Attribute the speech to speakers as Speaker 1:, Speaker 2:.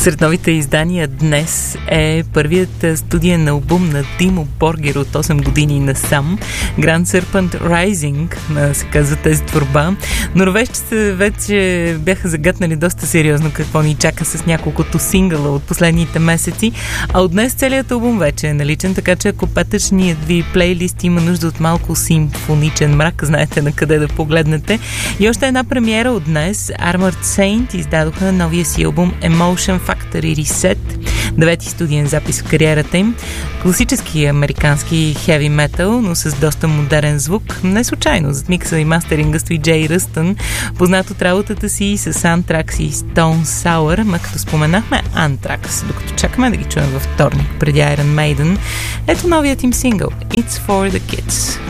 Speaker 1: Сред новите издания днес е първият студиен албум на Димо Боргер от 8 години насам. Grand Serpent Rising се казва тази творба. Норвежците вече бяха загатнали доста сериозно какво ни чака с няколкото сингъла от последните месеци, а от днес целият албум вече е наличен, така че ако петъчният ви плейлист има нужда от малко симфоничен мрак, знаете на къде да погледнете. И още една премиера от днес. Armored Saint издадоха новия си албум Emotion Factory Reset, 9-ти студиен запис в кариерата им. Класически американски хеви метал, но с доста модерен звук. Не случайно, зад микса и мастеринга стои Джей Ръстън, познат от работата си с Anthrax и Stone Sour, ма като споменахме Anthrax, докато чакаме да ги чуем във вторник преди Iron Maiden, ето новият им сингъл It's for the Kids.